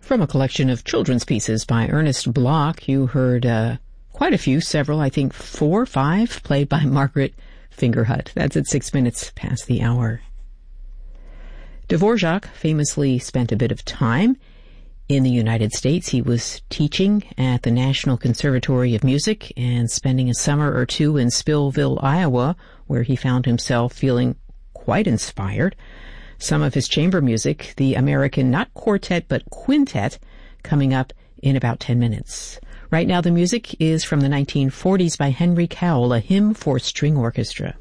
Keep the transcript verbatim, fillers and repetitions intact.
From a collection of children's pieces by Ernest Bloch, you heard uh, quite a few, several, I think four, five, played by Margaret Fingerhut. That's at six minutes past the hour. Dvorak famously spent a bit of time in the United States. He was teaching at the National Conservatory of Music and spending a summer or two in Spillville, Iowa, where he found himself feeling quite inspired. Some of his chamber music, the American, not quartet, but quintet, coming up in about ten minutes. Right now the music is from the nineteen forties by Henry Cowell, a hymn for string orchestra.